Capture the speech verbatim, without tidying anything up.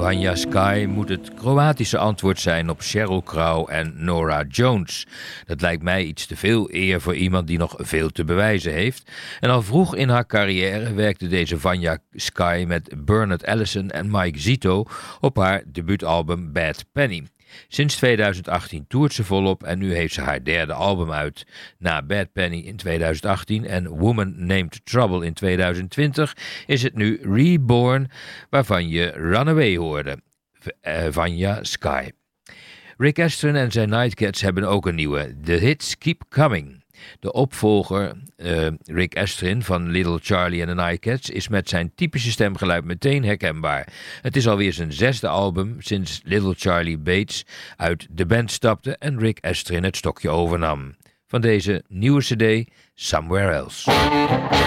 Vanja Sky moet het Kroatische antwoord zijn op Sheryl Crow en Norah Jones. Dat lijkt mij iets te veel eer voor iemand die nog veel te bewijzen heeft. En al vroeg in haar carrière werkte deze Vanja Sky met Bernard Allison en Mike Zito op haar debuutalbum Bad Penny. Sinds tweeduizend achttien toert ze volop en nu heeft ze haar derde album uit. Na Bad Penny in tweeduizend achttien en Woman Named Trouble in tweeduizend twintig is het nu Reborn, waarvan je Runaway hoorde. V- uh, Vanja Sky. Rick Astley en zijn Nightcats hebben ook een nieuwe. The Hits Keep Coming. De opvolger, uh, Rick Astley van Little Charlie and the Nightcats, is met zijn typische stemgeluid meteen herkenbaar. Het is alweer zijn zesde album sinds Little Charlie Bates uit de band stapte en Rick Astley het stokje overnam. Van deze nieuwe cd, Somewhere Else.